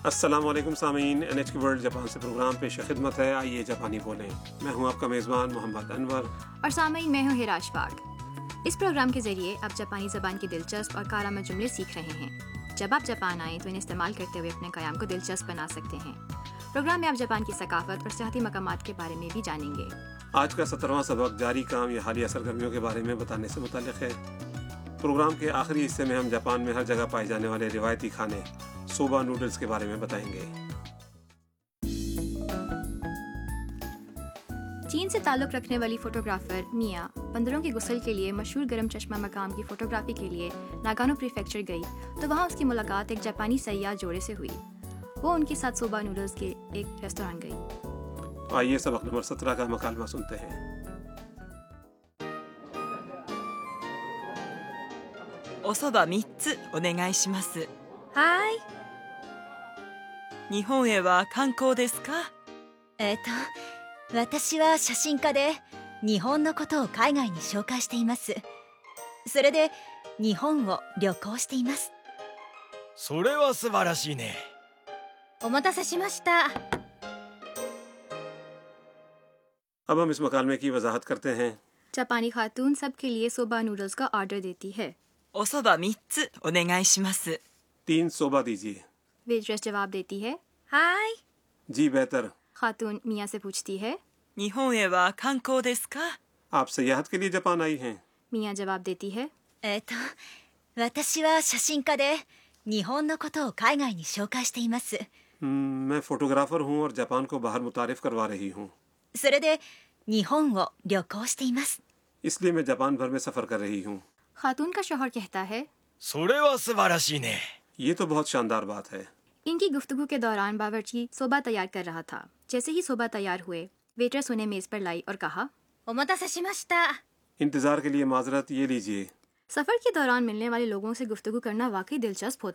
السلام علیکم سامعین، NHK ورلڈ جاپان سے پروگرام پیش خدمت ہے. آئیے جاپانی بولیں. میں ہوں آپ کا میزبان محمد انور. اور سامعین میں ہوں ہراش پاک. اس پروگرام کے ذریعے آپ جاپانی زبان کی دلچسپ اور کارآمد جملے سیکھ رہے ہیں. جب آپ جاپان آئیں تو انہیں استعمال کرتے ہوئے اپنے قیام کو دلچسپ بنا سکتے ہیں. پروگرام میں آپ جاپان کی ثقافت اور سیاحتی مقامات کے بارے میں بھی جانیں گے. آج کا 17واں سبق جاری کام یا حالیہ سرگرمیوں کے بارے میں بتانے سے متعلق ہے. پروگرام کے آخری حصے میں ہم جاپان میں ہر جگہ پائے جانے والے روایتی کھانے سوبا نوڈلز کے بارے میں بتائیں گے. چین سے تعلق رکھنے والی فوٹوگرافر میا بندروں کے غسل کے لیے مشہور گرم چشمہ مقام کی فوٹوگرافی کے لیے ناگانو پریفیکچر گئی تو وہاں اس کی ملاقات ایک جاپانی سیاح جوڑے سے ہوئی. وہ ان کے ساتھ سوبا نوڈلز کے ایک ریستوران گئی. آئیے سبق نمبر 17 کا مکالمہ سنتے ہیں. おそば3つお願いします。 はい。 日本へは観光ですか？ 私は写真家で日本のことを海外に紹介しています。それで日本を旅行しています。 それは素晴らしいね。 お待たせしました。 اب ہم اس مکالمے کی وضاحت کرتے ہیں. جاپانی خاتون سب کے لیے سوبا نوڈلز کا آرڈر دیتی ہے. おそば3つお願いします。 3 صوبا دیجیے. ویٹریس جواب دیتی ہے. はい。 جی بہتر. خاتون میاں سے پوچھتی ہے. 日本へは観光ですか？ آپ سیاحت کے لیے جاپان آئی ہیں؟ میاں جواب دیتی ہے. 私は写真家で日本のことを海外に紹介しています。 میں فوٹوگرافر ہوں اور جاپان کو باہر متعارف کروا رہی ہوں. それで日本を旅行しています。 اس لیے میں جاپان بھر میں سفر کر رہی ہوں. خاتون کا شوہر کہتا ہے. それは素晴らしいね。 یہ تو بہت شاندار بات ہے. ان کی گفتگو کے دوران باورچی صوبا تیار کر رہا تھا. جیسے ہی صوبا تیار ہوئے ویٹرس انہیں میز پر لائی اور کہا. お待たせしました。 انتظار کے لیے معذرت، یہ لیجیے. سفر کے دوران ملنے والے لوگوں سے گفتگو کرنا واقعی دلچسپ ہوتا